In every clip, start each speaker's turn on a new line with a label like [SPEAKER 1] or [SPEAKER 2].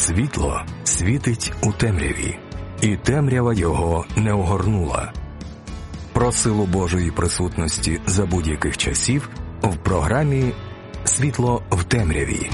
[SPEAKER 1] Світло світить у темряві, і темрява його не огорнула. Про силу Божої присутності за будь-яких часів в програмі «Світло в темряві».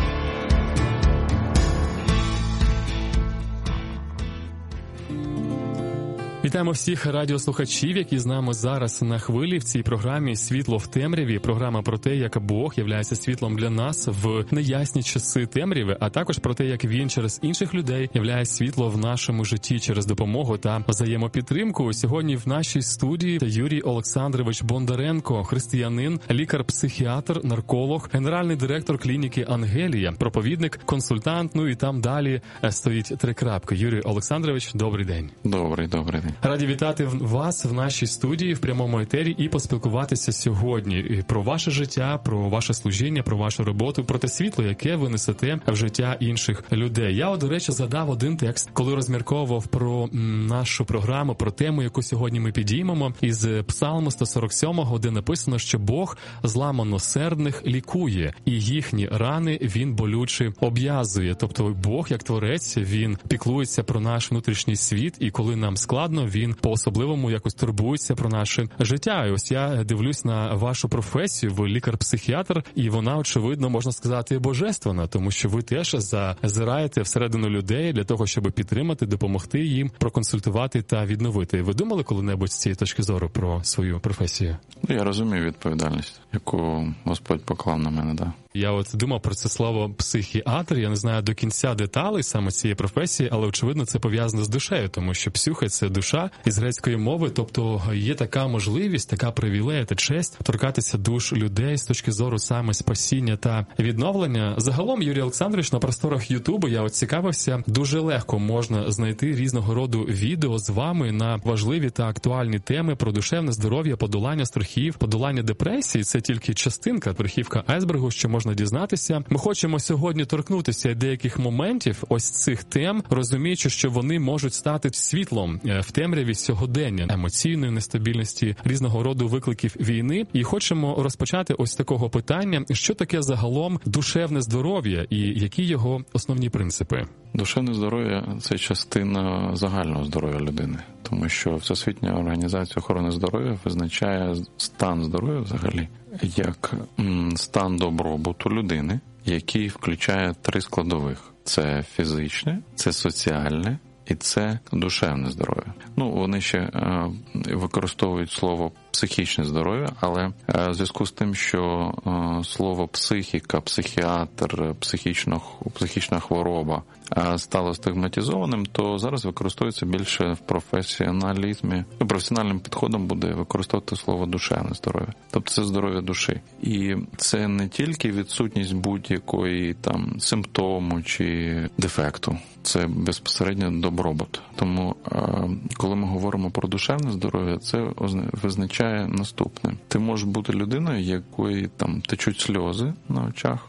[SPEAKER 2] Вітаємо всіх радіослухачів, які з нами зараз на хвилі в цій програмі «Світло в темряві». Програма про те, як Бог являється світлом для нас в неясні часи темряви, а також про те, як Він через інших людей являє світло в нашому житті через допомогу та взаємопідтримку. Сьогодні в нашій студії Юрій Олександрович Бондаренко, християнин, лікар-психіатр, нарколог, генеральний директор клініки «Ангелія», проповідник, консультант, ну і там далі стоїть 3 крапки. Юрій Олександрович, добрий день.
[SPEAKER 3] Добрий день.
[SPEAKER 2] Раді вітати вас в нашій студії в прямому етері і поспілкуватися сьогодні про ваше життя, про ваше служіння, про вашу роботу, про те світло, яке ви несете в життя інших людей. Я, до речі, задав один текст, коли розмірковував про нашу програму, про тему, яку сьогодні ми підіймемо, із Псалму 147, де написано, що Бог зламаносердних лікує, і їхні рани Він болюче обв'язує. Тобто Бог, як Творець, Він піклується про наш внутрішній світ, і коли нам складно, Він по-особливому якось турбується про наше життя. І ось я дивлюсь на вашу професію, ви лікар-психіатр, і вона, очевидно, можна сказати, божественна, тому що ви теж зазираєте всередину людей для того, щоб підтримати, допомогти їм, проконсультувати та відновити. Ви думали коли-небудь з цієї точки зору про свою професію?
[SPEAKER 3] Я розумію відповідальність, яку Господь поклав на мене, да.
[SPEAKER 2] Я от думав про це слово «психіатр», я не знаю до кінця деталей саме цієї професії, але, очевидно, це пов'язано з душею, тому що псюхе – це душа із грецької мови, тобто є така можливість, така привілея та честь торкатися душ людей з точки зору саме спасіння та відновлення. Загалом, Юрій Олександрович, на просторах Ютубу я от цікавився, дуже легко можна знайти різного роду відео з вами на важливі та актуальні теми про душевне здоров'я, подолання страхів, подолання депресії. Це тільки частинка, верхівка айсбергу, що можна дізнатися. Ми хочемо сьогодні торкнутися деяких моментів ось цих тем, розуміючи, що вони можуть стати світлом в темряві сьогодення, емоційної нестабільності, різного роду викликів війни. І хочемо розпочати ось з такого питання, що таке загалом душевне здоров'я і які його основні принципи?
[SPEAKER 3] Душевне здоров'я – це частина загального здоров'я людини, тому що Всесвітня організація охорони здоров'я визначає стан здоров'я взагалі як стан добробуту людини, який включає 3 складових. Це фізичне, це соціальне і це душевне здоров'я. Вони ще використовують слово психічне здоров'я, але в зв'язку з тим, що слово психіка, психіатр, психічна хвороба стало стигматизованим, то зараз використовується більше в професіоналізмі. Професіональним підходом буде використовувати слово душевне здоров'я. Тобто це здоров'я душі. І це не тільки відсутність будь-якої там симптому чи дефекту. Це безпосередньо добробут. Тому, коли ми говоримо про душевне здоров'я, це визначає наступне. Ти можеш бути людиною, якої там течуть сльози на очах,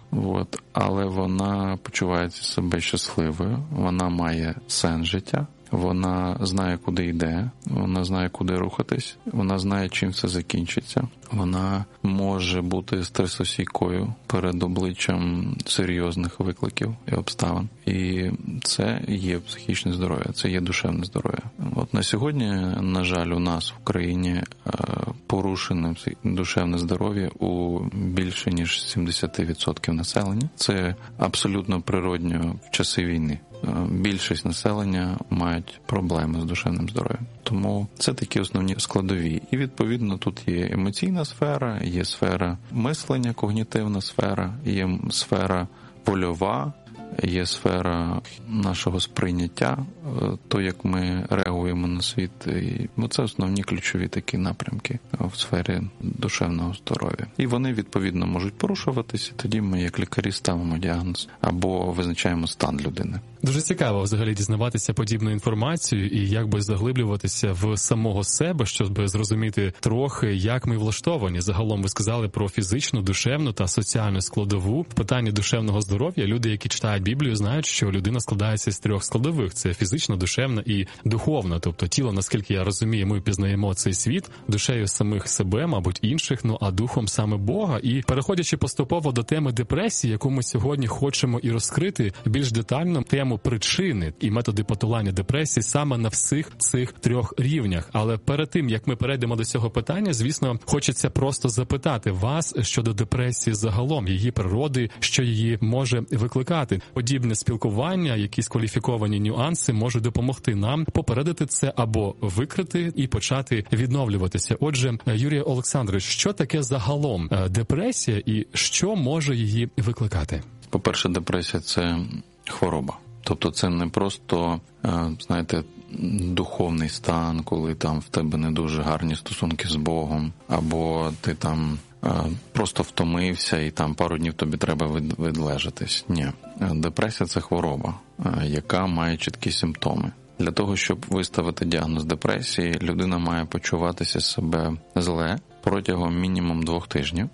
[SPEAKER 3] але вона почувається себе щасливою, вона має сенс життя, вона знає, куди йде, вона знає, куди рухатись, вона знає, чим все закінчиться. Вона може бути стресостійкою перед обличчям серйозних викликів і обставин. І це є психічне здоров'я, це є душевне здоров'я. На сьогодні, на жаль, у нас в країні порушене душевне здоров'я у більше ніж 70% населення. Це абсолютно природньо в часи війни. Більшість населення мають проблеми з душевним здоров'ям. Тому це такі основні складові. І, відповідно, тут є емоційна сфера, є сфера мислення, когнітивна сфера, є сфера польова, є сфера нашого сприйняття, то, як ми реагуємо на світ. І це основні ключові такі напрямки в сфері душевного здоров'я. І вони, відповідно, можуть порушуватися, тоді ми, як лікарі, ставимо діагноз або визначаємо стан людини.
[SPEAKER 2] Дуже цікаво взагалі дізнаватися подібну інформацію і якби заглиблюватися в самого себе, щоб зрозуміти трохи, як ми влаштовані. Загалом ви сказали про фізичну, душевну та соціальну складову. В питанні душевного здоров'я люди, які читають Біблію, знають, що людина складається з 3 складових. Це фізична, душевна і духовна. Тобто тіло, наскільки я розумію, ми пізнаємо цей світ, душею самих себе, мабуть, інших, а духом саме Бога. І переходячи поступово до теми депресії, яку ми сьогодні хочемо і розкрити більш детально, тему причини і методи подолання депресії саме на всіх цих 3 рівнях. Але перед тим, як ми перейдемо до цього питання, звісно, хочеться просто запитати вас щодо депресії загалом, її природи, що її може викликати. Подібне спілкування, якісь кваліфіковані нюанси можуть допомогти нам попередити це або викрити і почати відновлюватися. Отже, Юрій Олександрович, що таке загалом депресія і що може її викликати?
[SPEAKER 3] По-перше, депресія – це хвороба. Тобто це не просто, знаєте, духовний стан, коли там в тебе не дуже гарні стосунки з Богом, або ти там просто втомився і там пару днів тобі треба відлежатись. Ні. Депресія – це хвороба, яка має чіткі симптоми. Для того, щоб виставити діагноз депресії, людина має почуватися себе зле протягом мінімум 2 тижнів.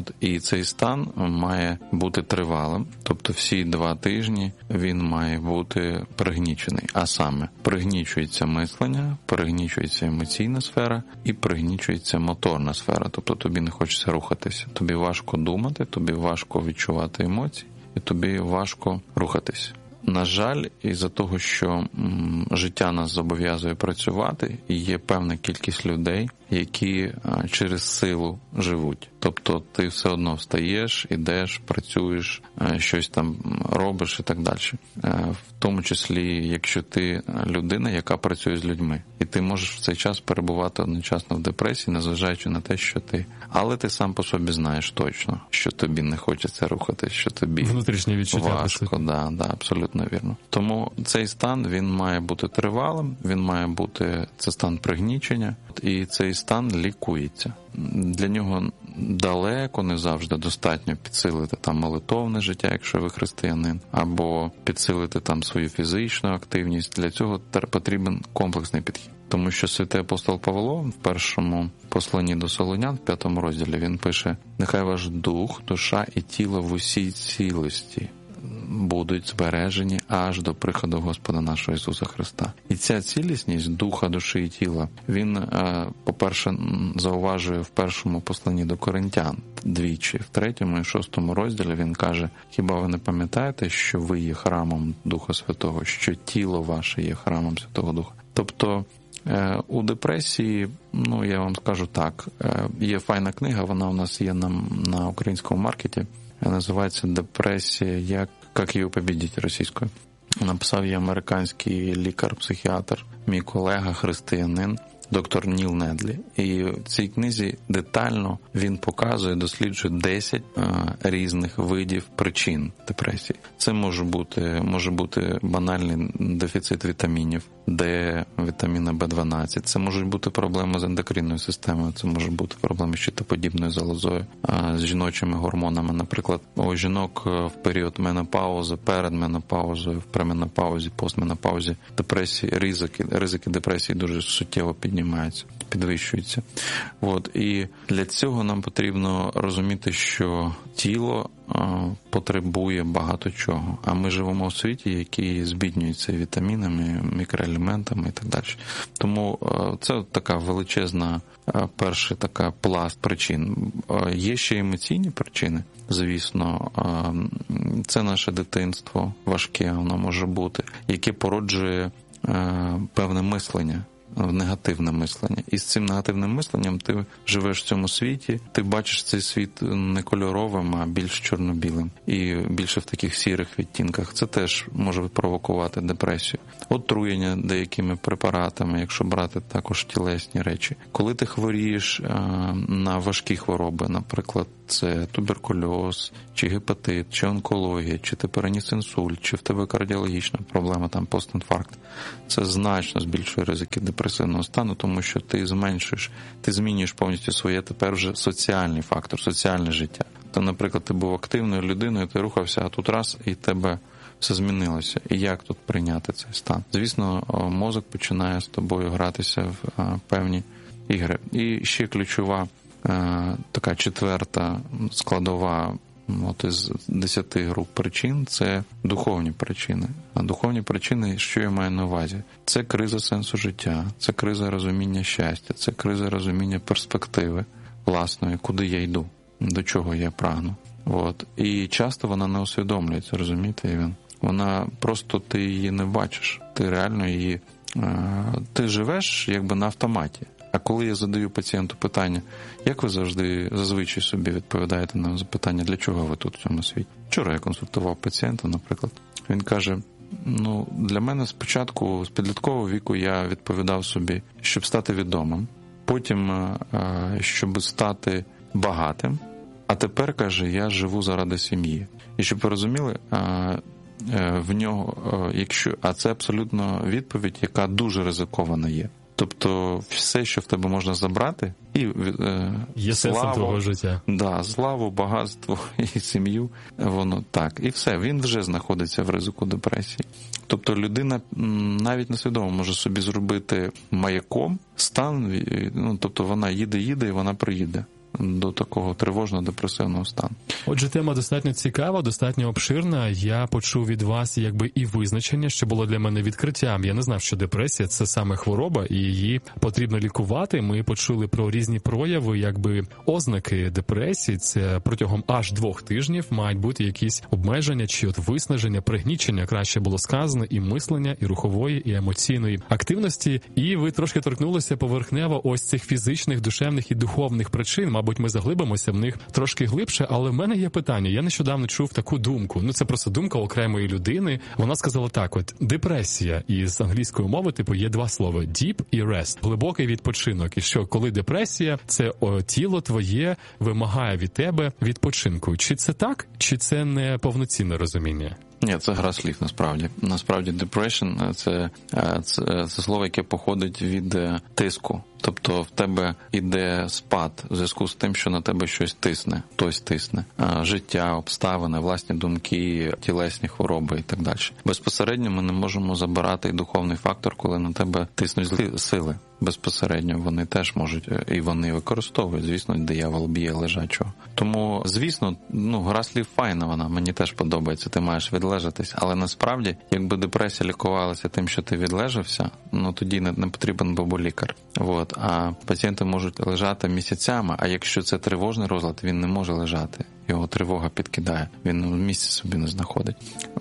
[SPEAKER 3] І цей стан має бути тривалим, тобто всі 2 тижні він має бути пригнічений. А саме, пригнічується мислення, пригнічується емоційна сфера і пригнічується моторна сфера. Тобто тобі не хочеться рухатися, тобі важко думати, тобі важко відчувати емоції і тобі важко рухатися. На жаль, із-за того, що життя нас зобов'язує працювати, і є певна кількість людей, які через силу живуть. Тобто ти все одно встаєш, ідеш, працюєш, щось там робиш і так далі. В тому числі, якщо ти людина, яка працює з людьми. І ти можеш в цей час перебувати одночасно в депресії, незважаючи на те, що ти. Але ти сам по собі знаєш точно, що тобі не хочеться рухатись, що тобі
[SPEAKER 2] внутрішнє відчуття
[SPEAKER 3] важко. Да, абсолютно вірно. Тому цей стан, він має бути тривалим, він має бути, це стан пригнічення, і цей стан лікується. Для нього далеко не завжди достатньо підсилити там молитовне життя, якщо ви християнин, або підсилити там свою фізичну активність. Для цього потрібен комплексний підхід. Тому що святий апостол Павло в першому посланні до Солонян, в 5 розділі, він пише: «Нехай ваш дух, душа і тіло в усій цілості будуть збережені аж до приходу Господа нашого Ісуса Христа». І ця цілісність духа, душі і тіла, він, по-перше, зауважує в першому посланні до Коринтян двічі, в 3 і 6 розділі він каже: «Хіба ви не пам'ятаєте, що ви є храмом Духа Святого, що тіло ваше є храмом Святого Духа?» Тобто у депресії, я вам скажу так, є файна книга, вона у нас є на українському маркеті, називається «Депресія. Як її побідіть» російською. Написав її американський лікар-психіатр, мій колега, християнин, доктор Ніл Недлі. І в цій книзі детально він показує, досліджує 10 різних видів причин депресії. Це може бути банальний дефіцит вітамінів, Д, вітаміна В12. Це можуть бути проблеми з ендокринною системою, це може бути проблеми з щитоподібною залозою, з жіночими гормонами. Наприклад, у жінок в період менопаузи, перед менопаузою, в пременопаузі, постменопаузі депресії, ризики депресії дуже суттєво підвищуються. І для цього нам потрібно розуміти, що тіло потребує багато чого. А ми живемо в світі, який збіднюється вітамінами, мікроелементами і так далі. Тому це така величезна, перша така пласт причин. Є ще емоційні причини, звісно. Це наше дитинство важке, воно може бути, яке породжує певне мислення, негативне мислення. І з цим негативним мисленням ти живеш в цьому світі, ти бачиш цей світ не кольоровим, а більш чорно-білим. І більше в таких сірих відтінках. Це теж може провокувати депресію. Отруєння деякими препаратами, якщо брати також тілесні речі. Коли ти хворієш на важкі хвороби, наприклад, це туберкульоз, чи гепатит, чи онкологія, чи ти переніс інсульт, чи в тебе кардіологічна проблема, там постінфаркт. Це значно збільшує ризики депресивного стану, тому що ти змінюєш повністю своє тепер вже соціальний фактор, соціальне життя. То, наприклад, ти був активною людиною, ти рухався, а тут раз, і тебе все змінилося. І як тут прийняти цей стан? Звісно, мозок починає з тобою гратися в певні ігри. І ще ключова така 4-та складова От із 10 груп причин це духовні причини. А духовні причини, що я маю на увазі? Це криза сенсу життя, це криза розуміння щастя, це криза розуміння перспективи власної, куди я йду, до чого я прагну. От. І часто вона не усвідомлюється, розумієте, Іван? Вона просто, ти її не бачиш, ти реально її, ти живеш якби на автоматі. А коли я задаю пацієнту питання, як ви зазвичай собі відповідаєте на запитання, для чого ви тут в цьому світі? Вчора я консультував пацієнта, наприклад. Він каже, для мене спочатку, з підліткового віку, я відповідав собі, щоб стати відомим, потім, щоб стати багатим, а тепер, каже, я живу заради сім'ї. І щоб ви розуміли, в нього, а це абсолютно відповідь, яка дуже ризикована є. Тобто все, що в тебе можна забрати, і
[SPEAKER 2] є сенсом твого життя.
[SPEAKER 3] Да, славу, багатство і сім'ю, воно так. І все, він вже знаходиться в ризику депресії. Тобто людина навіть несвідомо може собі зробити маяком стан, тобто вона їде і вона приїде до такого тривожно-депресивного стану.
[SPEAKER 2] Отже, тема достатньо цікава, достатньо обширна. Я почув від вас і визначення, що було для мене відкриттям. Я не знав, що депресія – це саме хвороба, і її потрібно лікувати. Ми почули про різні прояви, ознаки депресії. Це протягом аж 2 тижнів мають бути якісь обмеження чи виснаження, пригнічення, краще було сказано, і мислення, і рухової, і емоційної активності. І ви трошки торкнулися поверхнево ось цих фізичних, душевних і духовних причин. Мабуть, ми заглибимося в них трошки глибше, але в мене є питання. Я нещодавно чув таку думку. Це просто думка окремої людини. Вона сказала так, депресія із англійської мови, є 2 слова. Deep і rest. Глибокий відпочинок. І що, коли депресія, це тіло твоє вимагає від тебе відпочинку. Чи це так, чи це не повноцінне розуміння?
[SPEAKER 3] Ні, це гра слів, насправді. Насправді, depression – це слово, яке походить від тиску. Тобто в тебе іде спад в зв'язку з тим, що на тебе щось тисне, хтось тисне. Життя, обставини, власні думки, тілесні хвороби і так далі. Безпосередньо ми не можемо забирати і духовний фактор, коли на тебе тиснуть сили. Безпосередньо вони теж можуть, і вони використовують, звісно, диявол б'є лежачого. Тому, звісно, гра слів файна вона, мені теж подобається, ти маєш відлежатись, але насправді, якби депресія лікувалася тим, що ти відлежався, тоді не потрібен був лікар. А пацієнти можуть лежати місяцями, а якщо це тривожний розлад, він не може лежати. Його тривога підкидає, він в місці собі не знаходить.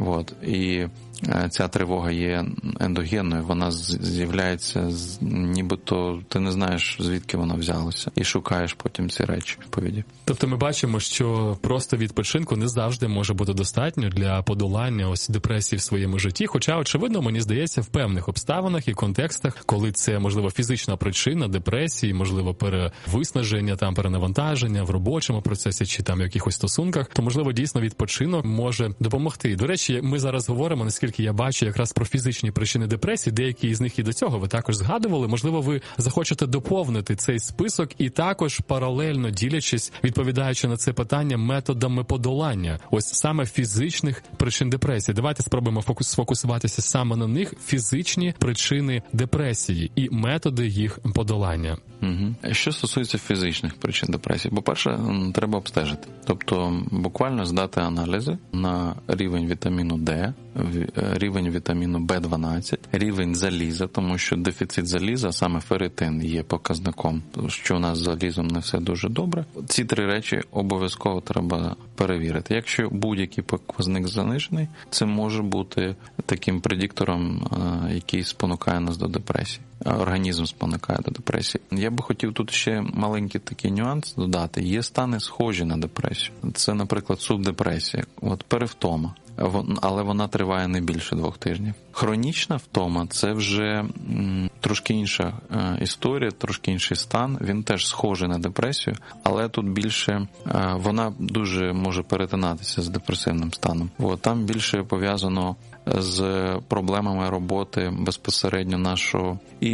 [SPEAKER 3] І ця тривога є ендогенною, вона з'являється, нібито ти не знаєш, звідки вона взялася, і шукаєш потім ці речі в відповіді.
[SPEAKER 2] Тобто ми бачимо, що просто відпочинку не завжди може бути достатньо для подолання депресії в своєму житті, хоча, очевидно, мені здається, в певних обставинах і контекстах, коли це, можливо, фізична причина депресії, можливо, перевиснаження, перенавантаження в робочому процесі чи в якихось стосунках, то, можливо, дійсно відпочинок може допомогти. До речі, ми зараз говоримо, наскільки я бачу, якраз про фізичні причини депресії, деякі із них і до цього ви також згадували. Можливо, ви захочете доповнити цей список і також паралельно ділячись, відповідаючи на це питання методами подолання ось саме фізичних причин депресії. Давайте спробуємо сфокусуватися саме на них, фізичні причини депресії і методи їх подолання.
[SPEAKER 3] Що стосується фізичних причин депресії, по-перше, треба обстежити. Тобто буквально здати аналізи на рівень вітаміну Д, рівень вітаміну В12, рівень заліза, тому що дефіцит заліза, саме ферритин, є показником, що у нас з залізом не все дуже добре. Ці 3 речі обов'язково треба перевірити. Якщо будь-який показник занижений, це може бути таким предиктором, який спонукає нас до депресії. Організм спонукає до депресії. Я би хотів тут ще маленький такий нюанс додати. Є стани схожі на депресію. Це, наприклад, субдепресія, перевтома. Але вона триває не більше 2 тижнів. Хронічна втома – це вже трошки інша історія, трошки інший стан. Він теж схожий на депресію, але тут більше вона дуже може перетинатися з депресивним станом. Там більше пов'язано з проблемами роботи безпосередньо нашого і імунітету,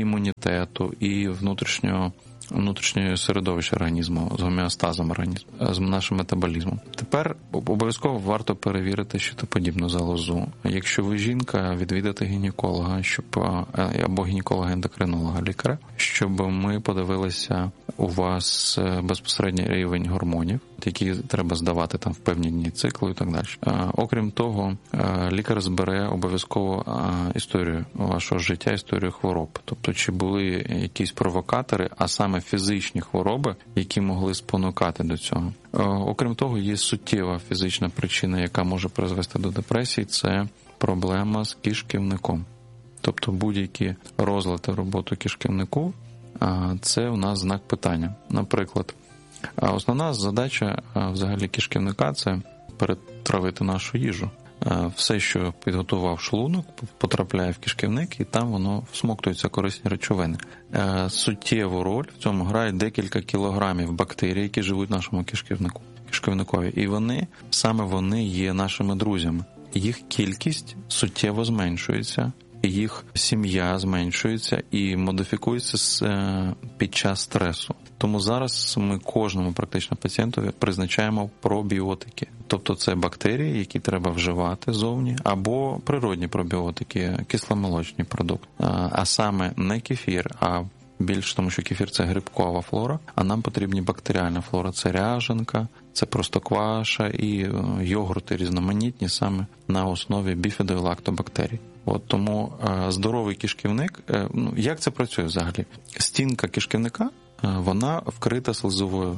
[SPEAKER 3] імунітету і внутрішнього середовища організму, з гомеостазом організму, з нашим метаболізмом. Тепер обов'язково варто перевірити щитоподібну залозу. Якщо ви жінка, відвідати гінеколога, або гінеколога-ендокринолога, лікаря, щоб ми подивилися у вас безпосередній рівень гормонів, які треба здавати там в певні дні циклу і так далі. Окрім того, лікар збере обов'язково історію вашого життя, історію хвороб. Тобто, чи були якісь провокатори, а саме фізичні хвороби, які могли спонукати до цього. Окрім того, є суттєва фізична причина, яка може призвести до депресії, це проблема з кишківником. Тобто будь-які розлади роботи кишківнику – це у нас знак питання. Наприклад, основна задача взагалі кишківника – це перетравити нашу їжу. Все, що підготував шлунок, потрапляє в кишківник, і там воно всмоктується корисні речовини. Суттєву роль в цьому грають декілька кілограмів бактерій, які живуть в нашому кишківникові. І саме вони є нашими друзями. Їх кількість суттєво зменшується, їх сім'я зменшується і модифікується під час стресу. Тому зараз ми кожному практично пацієнтові призначаємо пробіотики. Тобто це бактерії, які треба вживати зовні, або природні пробіотики, кисломолочний продукт. А саме не кефір, а більше, тому що кефір – це грибкова флора, а нам потрібна бактеріальна флора. Це ряжанка, це простокваша і йогурти різноманітні саме на основі біфідо- і лактобактерій. Тому здоровий кишківник, як це працює взагалі? Стінка кишківника, вона вкрита слизовою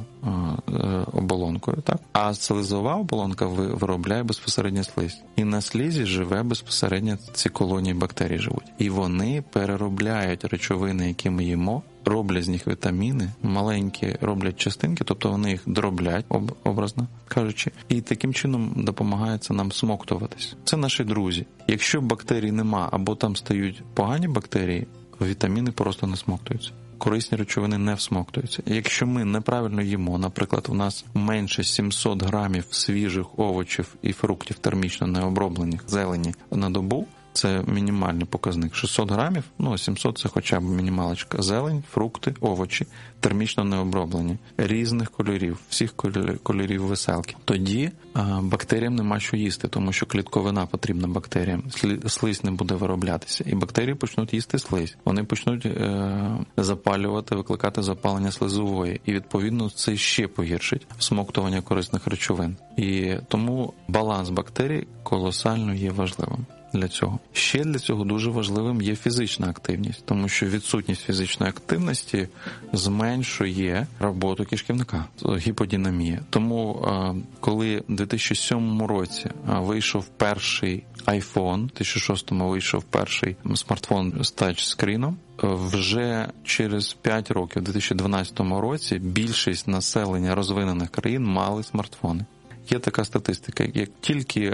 [SPEAKER 3] оболонкою, так? А слизова оболонка виробляє безпосередньо слизь. І на слизі живе безпосередньо ці колонії бактерій живуть. І вони переробляють речовини, які ми їмо, роблять з них вітаміни, маленькі роблять частинки, тобто вони їх дроблять, образно кажучи, і таким чином допомагається нам смоктуватись. Це наші друзі. Якщо бактерій нема, або там стають погані бактерії, вітаміни просто не смоктуються. Корисні речовини не всмоктуються. Якщо ми неправильно їмо, наприклад, у нас менше 700 грамів свіжих овочів і фруктів термічно необроблених зелені на добу, це мінімальний показник. 600 грамів, 700 – це хоча б мінімалочка. Зелень, фрукти, овочі, термічно необроблені, різних кольорів, всіх кольорів веселки. Тоді бактеріям нема що їсти, тому що клітковина потрібна бактеріям. Слизь не буде вироблятися. І бактерії почнуть їсти слизь. Вони почнуть запалювати, викликати запалення слизової. І, відповідно, це ще погіршить всмоктування корисних речовин. І тому баланс бактерій колосально є важливим. Для цього. Ще для цього дуже важливим є фізична активність, тому що відсутність фізичної активності зменшує роботу кишківника, гіподинамія. Тому, коли в 2007 році вийшов перший iPhone, в 2006-му вийшов перший смартфон з тачскріном, вже через 5 років, в 2012 році, більшість населення розвинених країн мали смартфони. Є така статистика, як тільки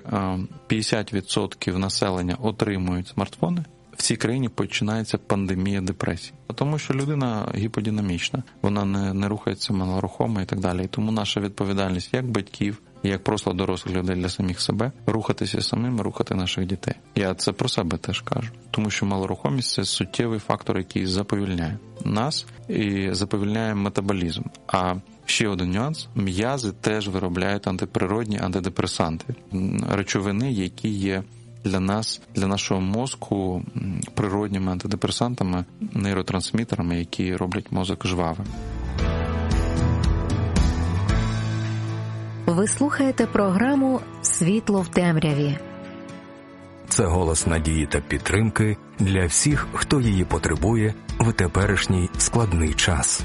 [SPEAKER 3] 50% населення отримують смартфони, в цій країні починається пандемія депресії. Тому що людина гіподинамічна, вона не рухається малорухома і так далі. І тому наша відповідальність як батьків, як просто дорослих людей для самих себе, рухатися самим, рухати наших дітей. Я це про себе теж кажу. Тому що малорухомість – це суттєвий фактор, який заповільняє нас і заповільняє метаболізм. А ще один нюанс – м'язи теж виробляють антиприродні антидепресанти. Речовини, які є для нас, для нашого мозку природніми антидепресантами, нейротрансмітерами, які роблять мозок жвавим.
[SPEAKER 4] Ви слухаєте програму «Світло в темряві».
[SPEAKER 1] Це голос надії та підтримки для всіх, хто її потребує в теперішній складний час.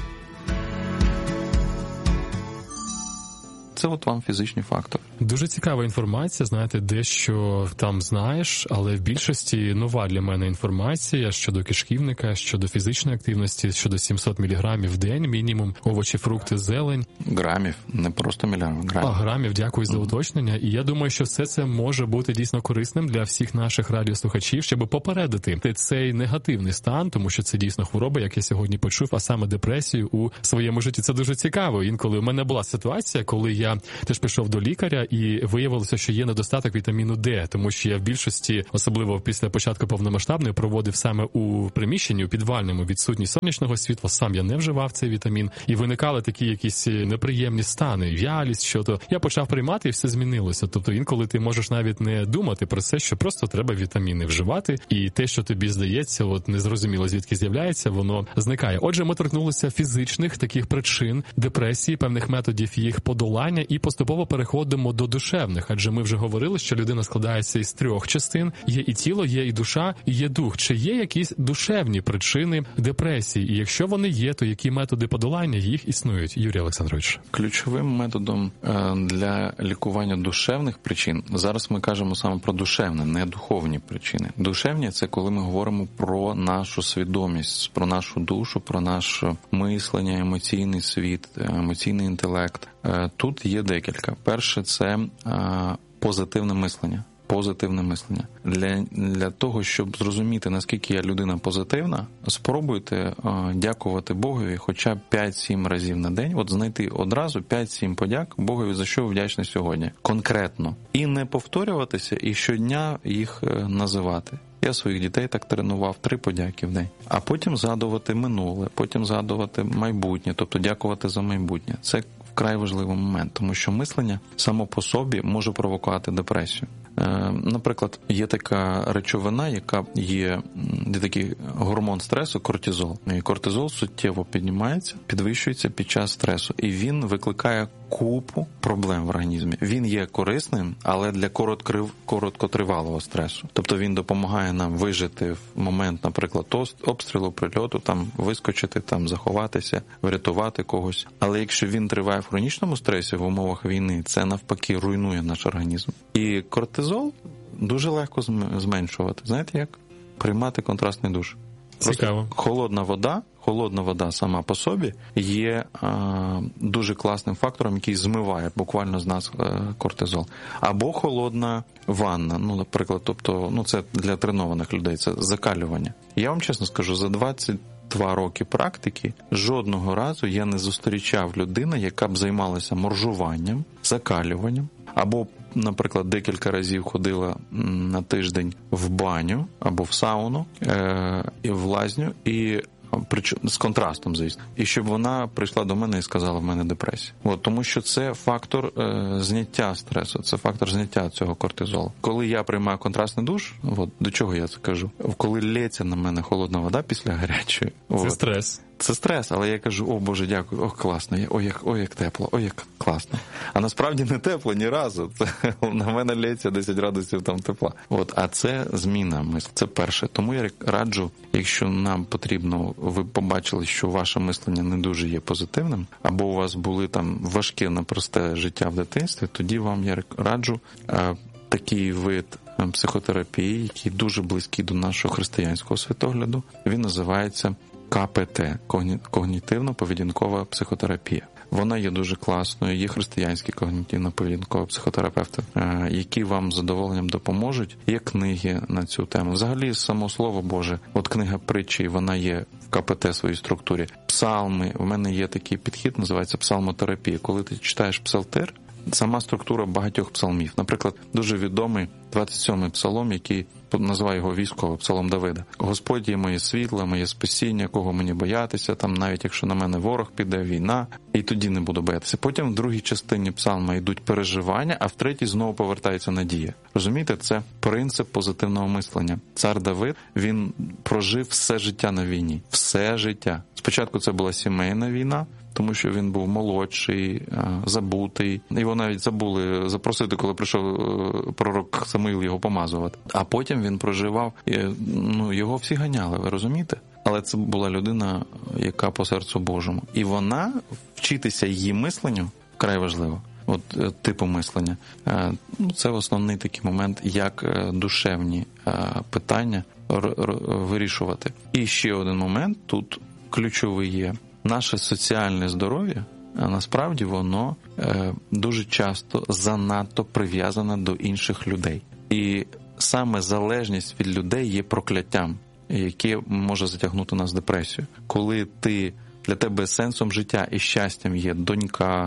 [SPEAKER 3] Це от вам фізичні фактори.
[SPEAKER 2] Дуже цікава інформація, знаєте, дещо там знаєш, але в більшості нова для мене інформація щодо кишківника, щодо фізичної активності, щодо 700 мг в день, мінімум, овочі, фрукти, зелень.
[SPEAKER 3] Грамів, не просто міліграмів, грамів.
[SPEAKER 2] Грамів, дякую за уточнення. І я думаю, що все це може бути дійсно корисним для всіх наших радіослухачів, щоб попередити цей негативний стан, тому що це дійсно хвороба, як я сьогодні почув, а саме депресію у своєму житті. Це дуже цікаво. Інколи у мене була ситуація, коли я теж пішов до лікаря, і виявилося, що є недостаток вітаміну Д, тому що я в більшості, особливо після початку повномасштабної, проводив саме у приміщенні, у підвальному, відсутність сонячного світла, сам я не вживав цей вітамін, і виникали такі якісь неприємні стани, в'ялість, що-то. Я почав приймати, і все змінилося. Тобто інколи ти можеш навіть не думати про це, що просто треба вітаміни вживати, і те, що тобі здається, от незрозуміло звідки з'являється, воно зникає. Отже, ми торкнулися фізичних таких причин депресії, певних методів їх подолання, і поступово переходимо до душевних, адже ми вже говорили, що людина складається із 3 частин: є і тіло, є і душа, і є дух. Чи є якісь душевні причини депресії? І якщо вони є, то які методи подолання їх існують? Юрій Олександрович.
[SPEAKER 3] Ключовим методом для лікування душевних причин, зараз ми кажемо саме про душевне, не духовні причини. Душевні – це коли ми говоримо про нашу свідомість, про нашу душу, про наше мислення, емоційний світ, емоційний інтелект. Тут є декілька. Перше – це позитивне мислення. Позитивне мислення. Для того, щоб зрозуміти, наскільки я людина позитивна, спробуйте дякувати Богові хоча б 5-7 разів на день. От знайти одразу 5-7 подяк Богові, за що ви вдячні сьогодні. Конкретно. І не повторюватися, і щодня їх називати. Я своїх дітей так тренував 3 подяки в день. А потім згадувати минуле, потім згадувати майбутнє, тобто дякувати за майбутнє. Це вкрай важливий момент, тому що мислення само по собі може провокувати депресію. Наприклад, є така речовина, яка є такий гормон стресу, кортизол. І кортизол суттєво підвищується під час стресу, і він викликає купу проблем в організмі. Він є корисним, але для короткотривалого стресу. Тобто він допомагає нам вижити в момент, наприклад, обстрілу, прильоту, там вискочити, там заховатися, врятувати когось. Але якщо він триває в хронічному стресі в умовах війни, це навпаки руйнує наш організм. І кортизол дуже легко зменшувати. Знаєте як? Приймати контрастний душ.
[SPEAKER 2] Цікаво.
[SPEAKER 3] Холодна вода сама по собі є дуже класним фактором, який змиває буквально з нас кортизол. Або холодна ванна, наприклад, тобто, це для тренованих людей, це закалювання. Я вам чесно скажу, за 22 роки практики жодного разу я не зустрічав людину, яка б займалася моржуванням, закалюванням, або, наприклад, декілька разів ходила на тиждень в баню або в сауну, і в лазню, і з контрастом, звісно. І щоб вона прийшла до мене і сказала, в мене депресія. Тому що це фактор зняття стресу, це фактор зняття цього кортизолу. Коли я приймаю контрастний душ, до чого я це кажу? Коли лється на мене холодна вода після гарячої.
[SPEAKER 2] Це стрес.
[SPEAKER 3] Це стрес, але я кажу, о Боже, дякую, класно, ой, як тепло, ой, як класно. А насправді не тепло ні разу, це на мене лється 10 градусів там тепла. А це зміна мислення, це перше. Тому я раджу, якщо нам потрібно, ви побачили, що ваше мислення не дуже є позитивним, або у вас були там важке, непросте життя в дитинстві, тоді вам я раджу такий вид психотерапії, який дуже близький до нашого християнського світогляду. Він називається КПТ – когнітивно-поведінкова психотерапія. Вона є дуже класною, є християнські когнітивно-поведінкові психотерапевти, які вам з задоволенням допоможуть. Є книги на цю тему. Взагалі, само Слово Боже, книга притчі, вона є в КПТ своїй структурі. Псалми, в мене є такий підхід, називається псалмотерапія. Коли ти читаєш псалтир, сама структура багатьох псалмів. Наприклад, дуже відомий 27-й псалом, який називає його військовий, псалом Давида. Господь є моє світло, моє спасіння, кого мені боятися, там навіть якщо на мене ворог піде, війна, і тоді не буду боятися. Потім в другій частині псалма йдуть переживання, а в третій знову повертається надія. Розумієте, це принцип позитивного мислення. Цар Давид, він прожив все життя на війні. Все життя. Спочатку це була сімейна війна, тому що він був молодший, забутий. Його навіть забули запросити, коли прийшов пророк Самуїл його помазувати. А потім він проживав, його всі ганяли, ви розумієте? Але це була людина, яка по серцю Божому. І вона, вчитися її мисленню, вкрай важливо. Типу мислення. Це основний такий момент, як душевні питання вирішувати. І ще один момент тут ключовий є. Наше соціальне здоров'я, насправді воно дуже часто занадто прив'язане до інших людей. І саме залежність від людей є прокляттям, яке може затягнути нас в депресію. Коли для тебе сенсом життя і щастям є донька,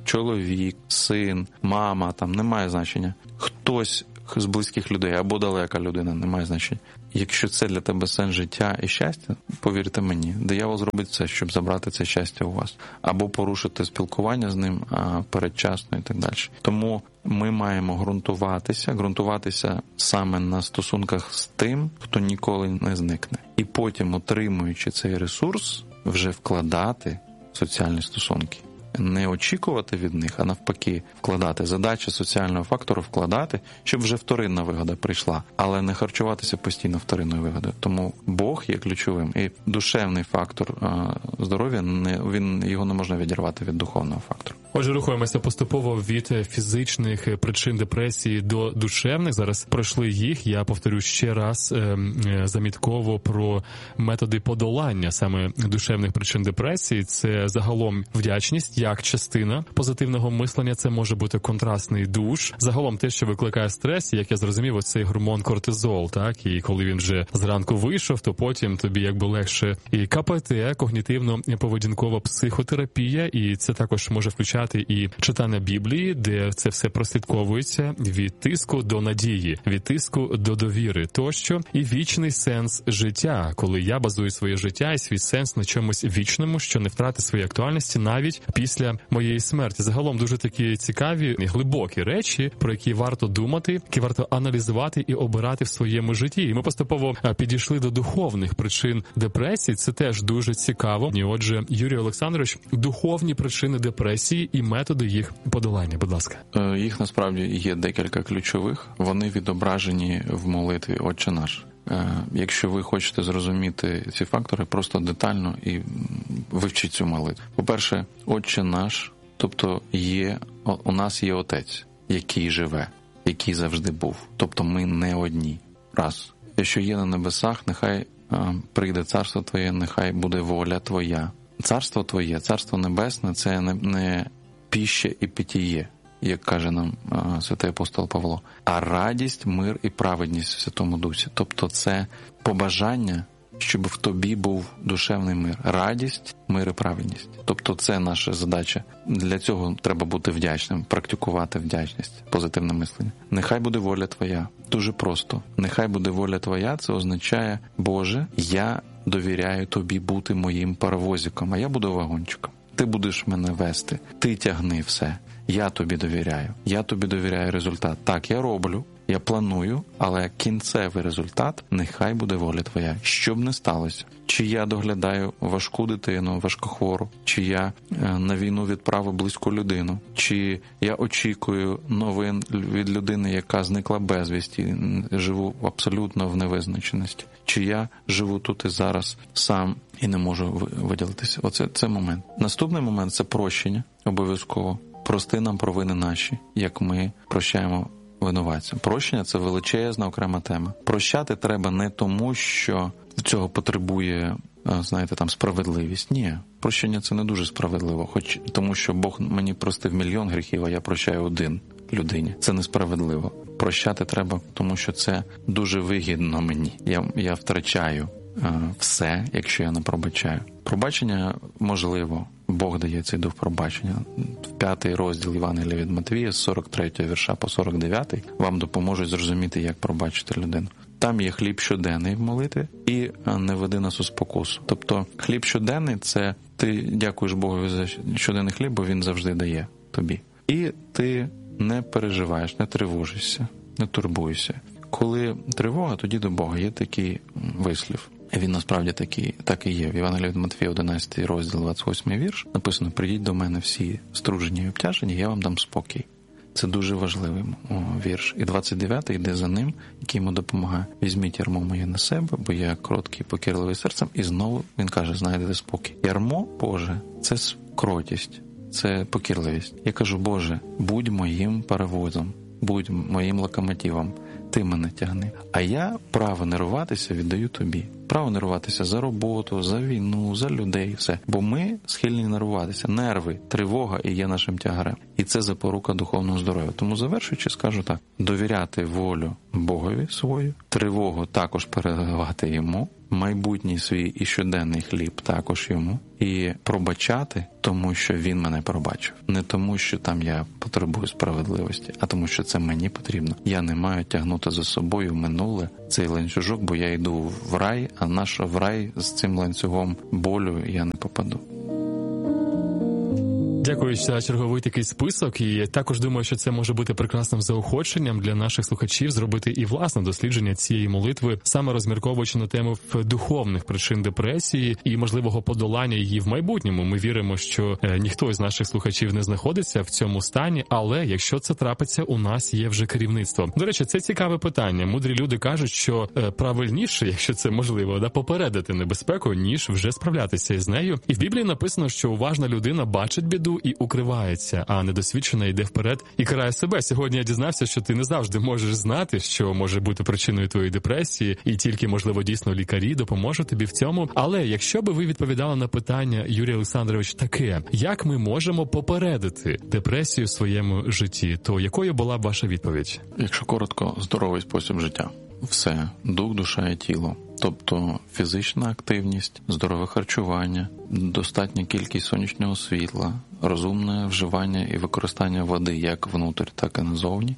[SPEAKER 3] чоловік, син, мама, там немає значення. Хтось з близьких людей або далека людина, немає значення. Якщо це для тебе сенс життя і щастя, повірте мені, диявол зробить все, щоб забрати це щастя у вас. Або порушити спілкування з ним передчасно і так далі. Тому ми маємо ґрунтуватися саме на стосунках з тим, хто ніколи не зникне. І потім, отримуючи цей ресурс, вже вкладати в соціальні стосунки. Не очікувати від них, а навпаки вкладати. Задача соціального фактору вкладати, щоб вже вторинна вигода прийшла, але не харчуватися постійно вторинною вигодою. Тому Бог є ключовим. І душевний фактор здоров'я, його не можна відірвати від духовного фактору.
[SPEAKER 2] Отже, рухаємося поступово від фізичних причин депресії до душевних. Зараз пройшли їх. Я повторю ще раз замітково про методи подолання саме душевних причин депресії. Це загалом вдячність як частина позитивного мислення. Це може бути контрастний душ. Загалом те, що викликає стрес, як я зрозумів, оцей гормон кортизол, так? І коли він вже зранку вийшов, то потім тобі якби легше. І КПТ, когнітивно-поведінкова психотерапія, і це також може включати і читання Біблії, де це все прослідковується від тиску до надії, від тиску до довіри тощо, і вічний сенс життя, коли я базую своє життя і свій сенс на чомусь вічному, що не втратить своєї актуальності навіть після моєї смерті. Загалом дуже такі цікаві і глибокі речі, про які варто думати, які варто аналізувати і обирати в своєму житті. І ми поступово підійшли до духовних причин депресії. Це теж дуже цікаво. І отже, Юрій Олександрович, духовні причини депресії і методи їх подолання. Будь ласка.
[SPEAKER 3] Їх насправді є декілька ключових. Вони відображені в молитві «Отче наш». Якщо ви хочете зрозуміти ці фактори, просто детально і вивчіть цю молитву. По-перше, «Отче наш», тобто у нас є Отець, який живе, який завжди був. Тобто ми не одні. Раз. Якщо є на небесах, нехай прийде царство Твоє, нехай буде воля Твоя. Царство Твоє, Царство Небесне – це не піща і питіє, як каже нам святий апостол Павло, а радість, мир і праведність в Святому Дусі. Тобто це побажання, щоб в тобі був душевний мир. Радість, мир і праведність. Тобто це наша задача. Для цього треба бути вдячним, практикувати вдячність, позитивне мислення. Нехай буде воля Твоя. Дуже просто. Нехай буде воля Твоя, це означає, Боже, я довіряю Тобі бути моїм паровозиком, а я буду вагончиком. Ти будеш мене вести, ти тягни все. Я тобі довіряю. Я тобі довіряю результат. Так, я роблю, я планую, але кінцевий результат нехай буде воля Твоя. Що б не сталося. Чи я доглядаю важку дитину, важкохвору, чи я на війну відправив близьку людину, чи я очікую новин від людини, яка зникла безвісті, живу абсолютно в невизначеності, чи я живу тут і зараз сам і не можу виділитися. Оце це момент. Наступний момент – це прощення обов'язково. Прости нам провини наші, як ми прощаємо винуватцям. Прощення – це величезна окрема тема. Прощати треба не тому, що цього потребує, знаєте, там справедливість. Ні, прощення – це не дуже справедливо, хоч тому, що Бог мені простив 1 мільйон гріхів, а я прощаю 1 людині. Це несправедливо. Прощати треба, тому що це дуже вигідно мені. Я втрачаю все, якщо я не пробачаю. Пробачення можливо. Бог дає цей дух пробачення. В 5 розділ Євангелія від Матвія, з 43 вірша по 49, вам допоможуть зрозуміти, як пробачити людину. Там є хліб щоденний в молитві і не веди нас у спокусу. Тобто хліб щоденний – це ти дякуєш Богу за щоденний хліб, бо він завжди дає тобі. І ти не переживаєш, не тривожишся, не турбуєшся. Коли тривога, тоді до Бога. Є такий вислів. Він насправді так і є. В Євангелії від Матвія, 11 розділ, 28 вірш, написано: «Прийдіть до мене всі струджені і обтяжені, я вам дам спокій». Це дуже важливий вірш. І 29-й йде за ним, який йому допомагає. «Візьміть ярмо моє на себе, бо я кроткий і покірливий серцем». І знову він каже: знайдете спокій. Ярмо, Боже, це кротість, це покірливість. Я кажу: Боже, будь моїм паровозом, будь моїм локомотивом. ти мене тягни. А я право нервуватися віддаю тобі. Право нервуватися за роботу, за війну, за людей, все. Бо ми схильні нервуватися. Нерви, тривога і є нашим тягарем. І це запорука духовного здоров'я. Тому завершуючи, скажу так. Довіряти волю Богові свою, тривогу також передавати йому, майбутній свій і щоденний хліб також йому. І пробачати, тому що він мене пробачив. Не тому, що там я потребую справедливості, а тому, що це мені потрібно. Я не маю тягнути за собою минуле цей ланцюжок, бо я йду в рай, а нащо в рай з цим ланцюгом болю я не попаду.
[SPEAKER 2] Дякую за черговий такий список, і також думаю, що це може бути прекрасним заохоченням для наших слухачів зробити і власне дослідження цієї молитви, саме розмірковуючи на тему духовних причин депресії і можливого подолання її в майбутньому. Ми віримо, що ніхто із наших слухачів не знаходиться в цьому стані, але якщо це трапиться, у нас є вже керівництво. До речі, це цікаве питання. Мудрі люди кажуть, що правильніше, якщо це можливо, попередити небезпеку, ніж вже справлятися із нею. І в Біблії написано, що уважна людина бачить біду і укривається, а недосвідчена йде вперед і карає себе. Сьогодні я дізнався, що ти не завжди можеш знати, що може бути причиною твоєї депресії, і тільки, можливо, дійсно лікарі допоможуть тобі в цьому. Але якщо би ви відповідали на питання, Юрій Олександрович, таке, як ми можемо попередити депресію в своєму житті, то якою була б ваша відповідь?
[SPEAKER 3] Якщо коротко, здоровий спосіб життя. Все. Дух, душа і тіло. Тобто фізична активність, здорове харчування, достатня кількість сонячного світла, розумне вживання і використання води як внутрі, так і назовні,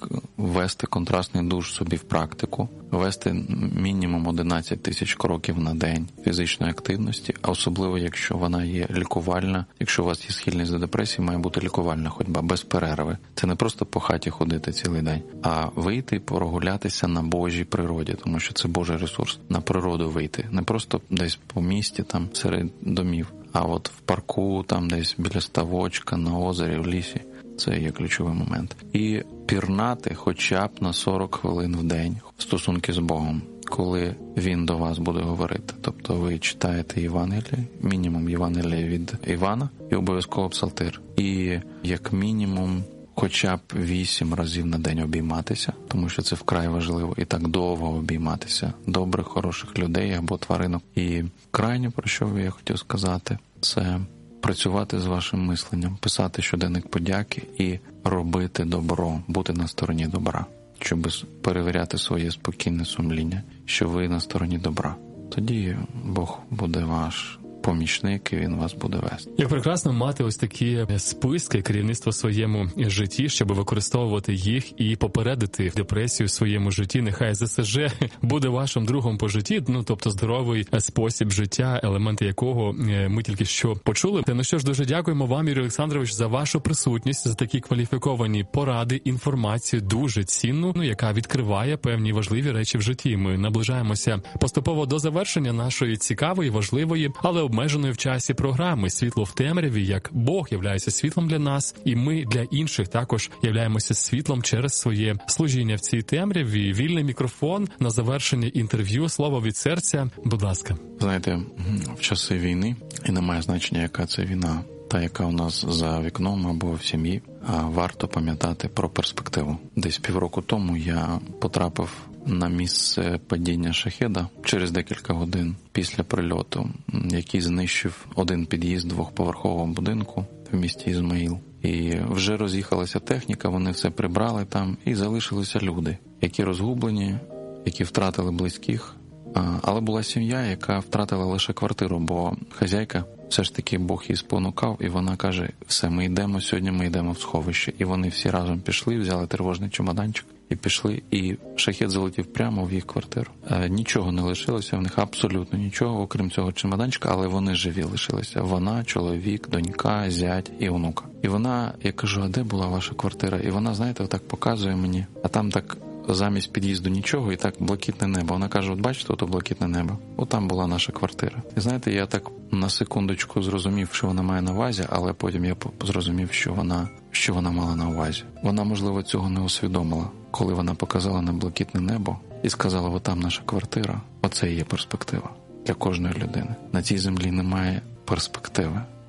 [SPEAKER 3] ввести контрастний душ собі в практику, ввести мінімум 11 тисяч кроків на день фізичної активності, а особливо, якщо вона є лікувальна, якщо у вас є схильність до депресії, має бути лікувальна ходьба, без перерви. Це не просто по хаті ходити цілий день, а вийти і прогулятися на Божій природі, тому що це Божий ресурс. На природу вийти, не просто десь по місті, там серед домів, а от в парку, там десь біля ставочка, на озері, в лісі. Це є ключовий момент. І пірнати хоча б на 40 хвилин в день в стосунки з Богом, коли Він до вас буде говорити. Тобто ви читаєте Євангеліє, мінімум Євангеліє від Івана і обов'язково псалтир. І як мінімум хоча б 8 разів на день обійматися, тому що це вкрай важливо, і так довго обійматися добрих, хороших людей або тваринок. І крайнє, про що я хотів сказати, це працювати з вашим мисленням, писати щоденник подяки і робити добро, бути на стороні добра, щоб перевіряти своє спокійне сумління, що ви на стороні добра. Тоді Бог буде ваш помічник, і Він вас буде вести.
[SPEAKER 2] Як прекрасно мати ось такі списки керівництва в своєму житті, щоб використовувати їх і попередити депресію в своєму житті. Нехай ЗСЖ буде вашим другом по житті, тобто здоровий спосіб життя, елементи якого ми тільки що почули. Ну що ж, дуже дякуємо вам, Юрій Олександрович, за вашу присутність, за такі кваліфіковані поради, інформацію дуже цінну, яка відкриває певні важливі речі в житті. Ми наближаємося поступово до завершення нашої цікавої, важливої, але обмеженої в часі програми «Світло в темряві», як Бог являється світлом для нас, і ми для інших також являємося світлом через своє служіння в цій темряві. Вільний мікрофон на завершення інтерв'ю. Слово від серця. Будь ласка.
[SPEAKER 3] Знаєте, в часи війни, і немає значення, яка це війна, та, яка у нас за вікном або в сім'ї, варто пам'ятати про перспективу. Десь півроку тому я потрапив на місце падіння шахеда через декілька годин після прильоту, який знищив один під'їзд двохповерхового будинку в місті Ізмаїл. І вже роз'їхалася техніка, вони все прибрали там, і залишилися люди, які розгублені, які втратили близьких. Але була сім'я, яка втратила лише квартиру, бо хазяйка, все ж таки Бог її спонукав, і вона каже, все, ми йдемо сьогодні, ми йдемо в сховище. І вони всі разом пішли, взяли тривожний чемоданчик і пішли, і шахед залетів прямо в їх квартиру. Нічого не лишилося в них, абсолютно нічого, окрім цього чемоданчика, але вони живі лишилися. Вона, чоловік, донька, зять і онука. І вона, я кажу, а де була ваша квартира? І вона, знаєте, отак показує мені, а там так замість під'їзду нічого, і так блакитне небо. Вона каже, от бачите, ото блакитне небо. От там була наша квартира. І знаєте, я так на секундочку зрозумів, що вона має на увазі, але потім я зрозумів, що вона мала на увазі. Вона, можливо, цього не усвідомила, коли вона показала на блакитне небо і сказала, от там наша квартира. Оце і є перспектива для кожної людини. На цій землі немає перспективи.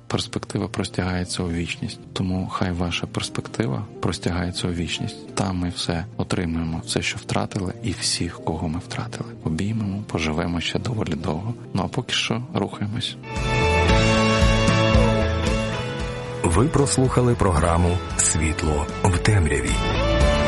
[SPEAKER 3] перспектива простягається у вічність. Тому хай ваша перспектива простягається у вічність. Там ми все отримаємо, все, що втратили, і всіх, кого ми втратили. Обіймемо, поживемо ще доволі довго. Ну а поки що рухаємось.
[SPEAKER 1] Ви прослухали програму «Світло в темряві».